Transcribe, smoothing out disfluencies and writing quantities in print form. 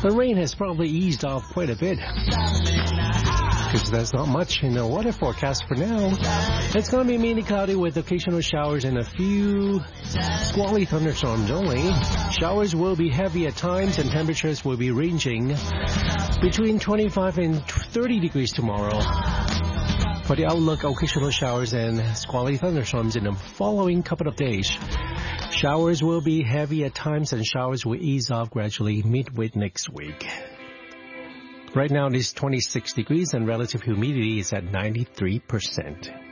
The rain has probably eased off quite a bit, because there's not much in the weather forecast for now. It's going to be mainly cloudy with occasional showers and a few squally thunderstorms only. Showers will be heavy at times and temperatures will be ranging between 25 and 30 degrees tomorrow. For the outlook, occasional showers and squally thunderstorms in the following couple of days. Showers will be heavy at times and showers will ease off gradually midweek next week. Right now it is 26 degrees and relative humidity is at 93%.